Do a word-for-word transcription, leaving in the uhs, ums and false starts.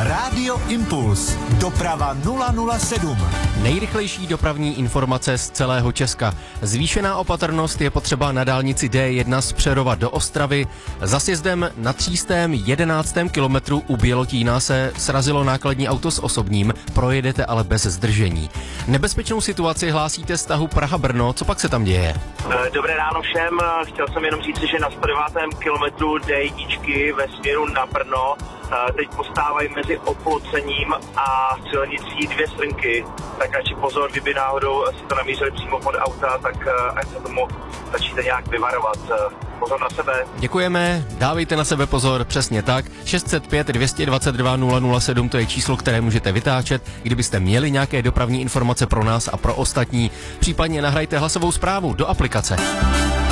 Rádio Impuls. Doprava nula nula sedm. Nejrychlejší dopravní informace z celého Česka. Zvýšená opatrnost je potřeba na dálnici D jedna z Přerova do Ostravy. Za sjezdem na třístém jedenáctém kilometru u Bělotína se srazilo nákladní auto s osobním, projedete ale bez zdržení. Nebezpečnou situaci hlásíte z tahu Praha-Brno, co pak se tam děje? Dobré ráno všem, chtěl jsem jenom říct, že na sto devátém kilometru D jedna ve směru na Brno teď postávají mezi oplocením a silnicí dvě srnky, tak radši pozor, kdyby náhodou si to namířili přímo pod auta, tak ať se tomu začíte nějak vyvarovat. Pozor na sebe. Děkujeme, dávejte na sebe pozor, přesně tak. šest set pět dvě dvacet dva nula nula sedm, to je číslo, které můžete vytáčet, kdybyste měli nějaké dopravní informace pro nás a pro ostatní. Případně nahrajte hlasovou zprávu do aplikace.